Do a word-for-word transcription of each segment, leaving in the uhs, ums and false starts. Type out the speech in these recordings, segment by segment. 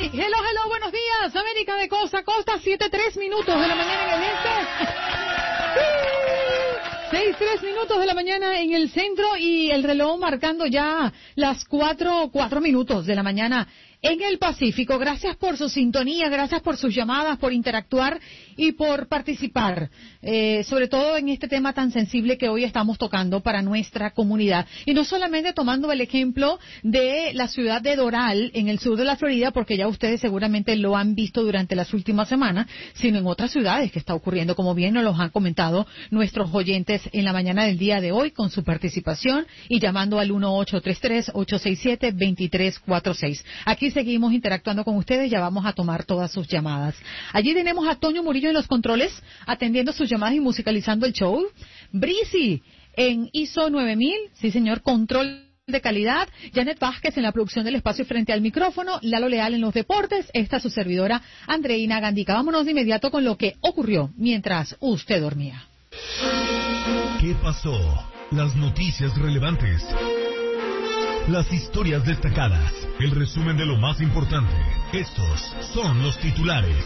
Hello, hello, buenos días, América de costa a costa, siete tres minutos de la mañana en el este. seis tres minutos de la mañana en el centro y el reloj marcando ya las cuatro, cuatro minutos de la mañana en el Pacífico. Gracias por su sintonía, gracias por sus llamadas, por interactuar y por participar, eh, sobre todo en este tema tan sensible que hoy estamos tocando para nuestra comunidad. Y no solamente tomando el ejemplo de la ciudad de Doral, en el sur de la Florida, porque ya ustedes seguramente lo han visto durante las últimas semanas, sino en otras ciudades que está ocurriendo, como bien nos los han comentado nuestros oyentes en la mañana del día de hoy, con su participación y llamando al uno ocho tres tres, ocho seis siete, dos tres cuatro seis. Aquí seguimos interactuando con ustedes, ya vamos a tomar todas sus llamadas. Allí tenemos a Toño Murillo en los controles, atendiendo sus llamadas y musicalizando el show. Brisi en I S O nueve mil, sí señor, control de calidad. Janet Vázquez en la producción del espacio frente al micrófono. Lalo Leal en los deportes. Esta es su servidora, Andreina Gandica. Vámonos de inmediato con lo que ocurrió mientras usted dormía. ¿Qué pasó? Las noticias relevantes. Las historias destacadas, el resumen de lo más importante. Estos son los titulares.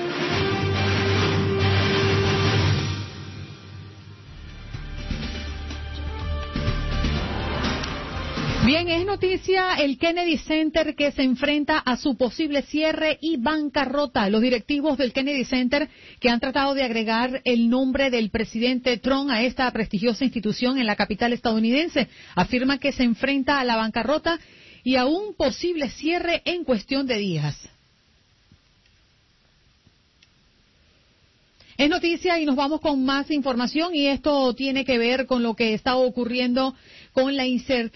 Bien, es noticia el Kennedy Center que se enfrenta a su posible cierre y bancarrota. Los directivos del Kennedy Center, que han tratado de agregar el nombre del presidente Trump a esta prestigiosa institución en la capital estadounidense, afirman que se enfrenta a la bancarrota y a un posible cierre en cuestión de días. Es noticia y nos vamos con más información, y esto tiene que ver con lo que está ocurriendo con la incertidumbre